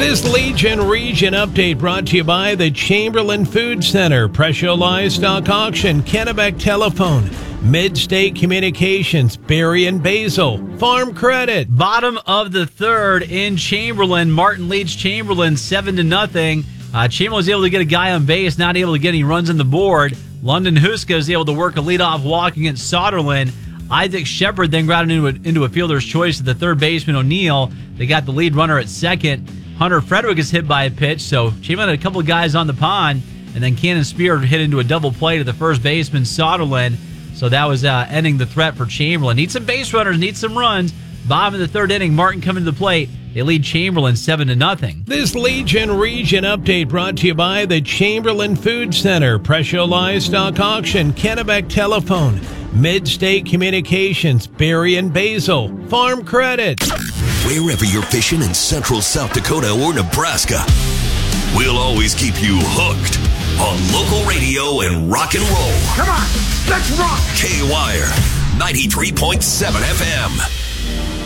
This Legion Region update brought to you by the Chamberlain Food Center, Presho Livestock Auction, Kennebec Telephone, Mid-State Communications, Berry and Basil, Farm Credit. Bottom of the third in Chamberlain. Martin leads Chamberlain 7-0. Chamberlain was able to get a guy on base, not able to get any runs on the board. London Huska is able to work a leadoff walk against Soderlin. Isaac Shepard then got into a fielder's choice at the third baseman, O'Neill. They got the lead runner at second. Hunter Frederick is hit by a pitch, so Chamberlain had a couple of guys on the pond, and then Cannon Spear hit into a double play to the first baseman, Soderlin. So that was ending the threat for Chamberlain. Need some base runners, need some runs. Bottom of the third inning, Martin coming to the plate. They lead Chamberlain 7-0. This Legion Region update brought to you by the Chamberlain Food Center, Presho Livestock Auction, Kennebec Telephone, Mid-State Communications, Berry and Basil, Farm Credit. Wherever you're fishing in central South Dakota or Nebraska, we'll always keep you hooked on local radio and rock and roll. Come on, let's rock! K-Wire, 93.7 FM.